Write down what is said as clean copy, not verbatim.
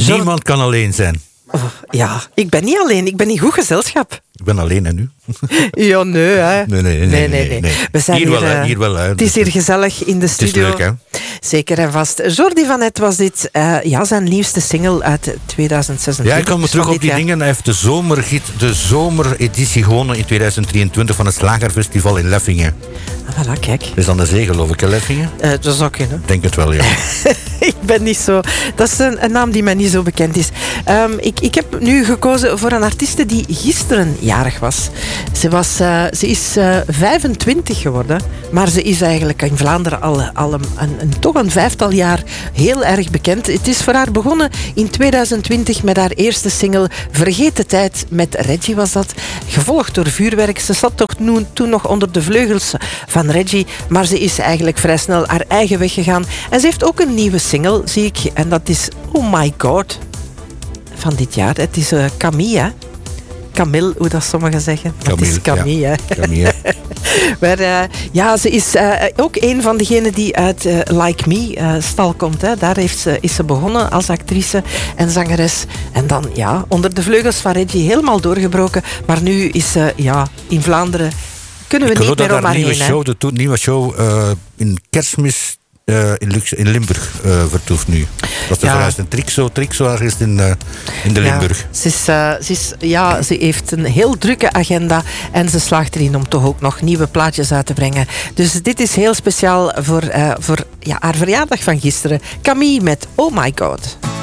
Niemand kan alleen zijn. Oh, ja, ik ben niet alleen. Ik ben in goed gezelschap. Ik ben alleen en nu? Ja, nee, hè. Nee. We zijn Hier wel. Hè. Het is hier gezellig in de studio. Het is leuk, hè? Zeker en vast. Jordi van Het was dit, zijn nieuwste single uit 2026. Ja, ik kan me terug op die dingen. Hij heeft de zomereditie gewonnen in 2023 van het Slagerfestival in Leffingen. Ah, voilà, kijk. Dat is aan de zee, geloof ik, hè, Leffingen? Dat zou kunnen. Denk het wel, ja. Ik ben niet zo... Dat is een naam die mij niet zo bekend is. Ik heb nu gekozen voor een artieste die gisteren jarig was. Ze is 25 geworden, maar ze is eigenlijk in Vlaanderen al toch een 5-tal jaar heel erg bekend. Het is voor haar begonnen in 2020 met haar eerste single Vergeet de Tijd met Reggie was dat. Gevolgd door Vuurwerk. Ze zat toch toen nog onder de vleugels van Reggie, maar ze is eigenlijk vrij snel haar eigen weg gegaan. En ze heeft ook een nieuwe single, zie ik, en dat is Oh My God van dit jaar. Het is Camille, hè? Camille, hoe dat sommigen zeggen. Het is Camille, ja. hè? Camille. Maar ze is ook een van degenen die uit Like Me stal komt. Hè. Daar is ze begonnen als actrice en zangeres. En dan onder de vleugels van Reggie helemaal doorgebroken. Maar nu is ze in Vlaanderen... Kunnen we niet meer om haar heen. De nieuwe show in Kerstmis in Limburg vertoeft nu. Dat is verhuisd een Trixo ergens in de Limburg. Ze heeft een heel drukke agenda en ze slaagt erin om toch ook nog nieuwe plaatjes uit te brengen. Dus dit is heel speciaal voor haar verjaardag van gisteren. Camille met Oh My God.